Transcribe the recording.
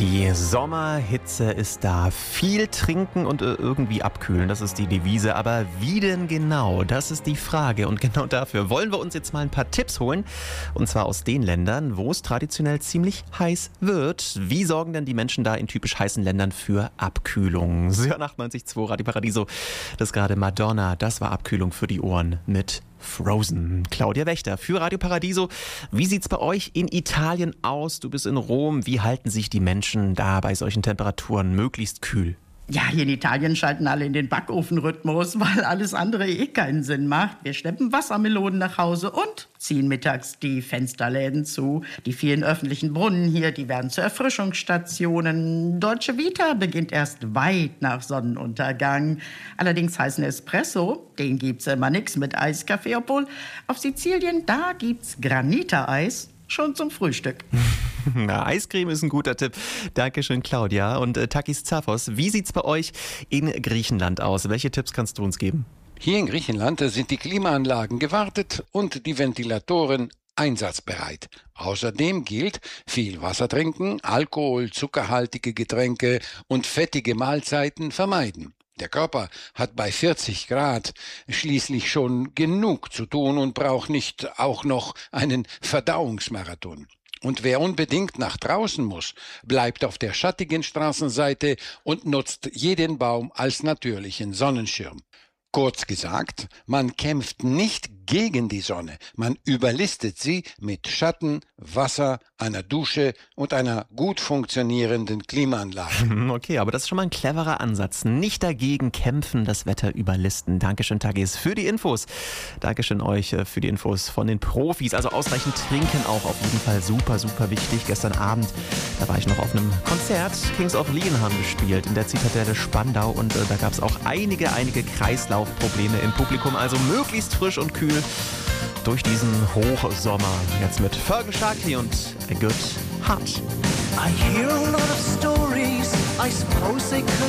Die Sommerhitze ist da. Viel trinken und irgendwie abkühlen, das ist die Devise. Aber wie denn genau? Das ist die Frage. Und genau dafür wollen wir uns jetzt mal ein paar Tipps holen. Und zwar aus den Ländern, wo es traditionell ziemlich heiß wird. Wie sorgen denn die Menschen da in typisch heißen Ländern für Abkühlung? Sie hören 98.2 Radio Paradiso. Das ist gerade Madonna. Das war Abkühlung für die Ohren mit Frozen. Claudia Wächter für Radio Paradiso. Wie sieht's bei euch in Italien aus? Du bist in Rom. Wie halten sich die Menschen da bei solchen Temperaturen möglichst kühl? Ja, hier in Italien schalten alle in den Backofenrhythmus, weil alles andere keinen Sinn macht. Wir schleppen Wassermelonen nach Hause und ziehen mittags die Fensterläden zu. Die vielen öffentlichen Brunnen hier, die werden zu Erfrischungsstationen. Dolce Vita beginnt erst weit nach Sonnenuntergang. Allerdings heißen Espresso, den gibt's immer nix mit Eiskaffee, obwohl auf Sizilien, da gibt's Granita-Eis. Schon zum Frühstück. Na, Eiscreme ist ein guter Tipp. Dankeschön, Claudia. Und Takis Zaphos, wie sieht's bei euch in Griechenland aus? Welche Tipps kannst du uns geben? Hier in Griechenland sind die Klimaanlagen gewartet und die Ventilatoren einsatzbereit. Außerdem gilt, viel Wasser trinken, Alkohol, zuckerhaltige Getränke und fettige Mahlzeiten vermeiden. Der Körper hat bei 40 Grad schließlich schon genug zu tun und braucht nicht auch noch einen Verdauungsmarathon. Und wer unbedingt nach draußen muss, bleibt auf der schattigen Straßenseite und nutzt jeden Baum als natürlichen Sonnenschirm. Kurz gesagt, man kämpft nicht gegen die Sonne, man überlistet sie mit Schatten, Wasser, einer Dusche und einer gut funktionierenden Klimaanlage. Okay, aber das ist schon mal ein cleverer Ansatz. Nicht dagegen kämpfen, das Wetter überlisten. Dankeschön, Takis, für die Infos. Dankeschön euch für die Infos von den Profis. Also ausreichend trinken auch auf jeden Fall super, super wichtig. Gestern Abend, da war ich noch auf einem Konzert. Kings of Leon haben gespielt in der Zitadelle Spandau und da gab es auch einige Kreislaufprobleme im Publikum. Also möglichst frisch und kühl durch diesen Hochsommer. Jetzt mit Fergal Sharkey und A Good Heart. I hear a lot of stories, I suppose they could